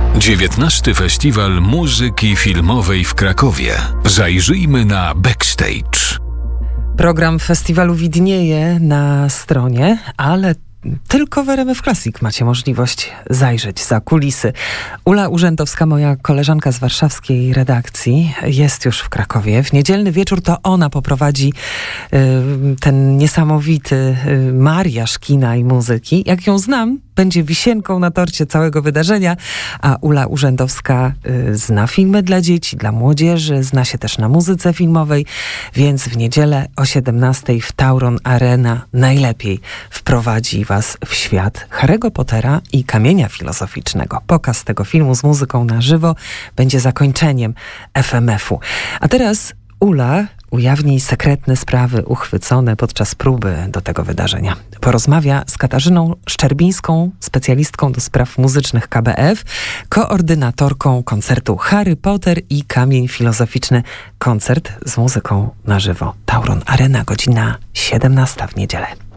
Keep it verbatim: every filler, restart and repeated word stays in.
dziewiętnasty Festiwal Muzyki Filmowej w Krakowie. Zajrzyjmy na backstage. Program festiwalu widnieje na stronie, ale tylko w R M F Classic macie możliwość zajrzeć za kulisy. Ula Urzędowska, moja koleżanka z warszawskiej redakcji, jest już w Krakowie. W niedzielny wieczór to ona poprowadzi y, ten niesamowity y, mariaż kina i muzyki. Jak ją znam, będzie wisienką na torcie całego wydarzenia, a Ula Urzędowska y, zna filmy dla dzieci, dla młodzieży, zna się też na muzyce filmowej, więc w niedzielę o siedemnastej w Tauron Arena najlepiej wprowadzi was w świat Harry'ego Pottera i Kamienia Filozoficznego. Pokaz tego filmu z muzyką na żywo będzie zakończeniem F M F u. A teraz Ula ujawni sekretne sprawy uchwycone podczas próby do tego wydarzenia. Porozmawia z Katarzyną Szczerbińską, specjalistką do spraw muzycznych K B F, koordynatorką koncertu Harry Potter i Kamień Filozoficzny. Koncert z muzyką na żywo. Tauron Arena, godzina siedemnasta w niedzielę.